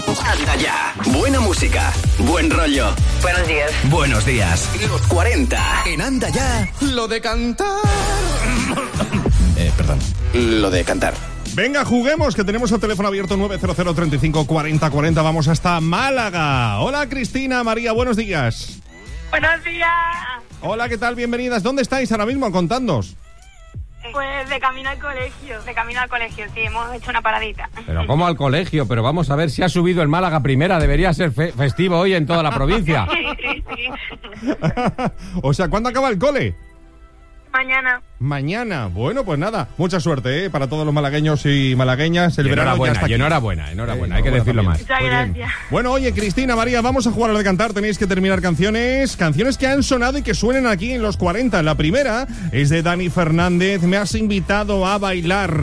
Anda ya. Buena música, buen rollo. Buenos días. Buenos días. Los 40 en Anda ya. Lo de cantar. Perdón. Lo de cantar. Venga, juguemos, que tenemos el teléfono abierto 900 35 40 40. Vamos hasta Málaga. Hola, Cristina, María, buenos días. Buenos días. Hola, ¿qué tal? Bienvenidas. ¿Dónde estáis ahora mismo? Contadnos. Pues de camino al colegio. De camino al colegio, sí, hemos hecho una paradita. Pero ¿cómo al colegio? Pero vamos a ver si ha subido el Málaga Primera. Debería ser festivo hoy en toda la provincia. Sí. O sea, ¿cuándo acaba el cole? Mañana. Mañana. Bueno, pues nada, mucha suerte, para todos los malagueños y malagueñas. El verano ya está aquí. Enhorabuena, hay que decirlo más. Muchas gracias. Bueno, oye, Cristina, María, vamos a jugar a lo de cantar. Tenéis que terminar canciones que han sonado y que suenen aquí en los 40. La primera es de Dani Fernández. Me has invitado a bailar.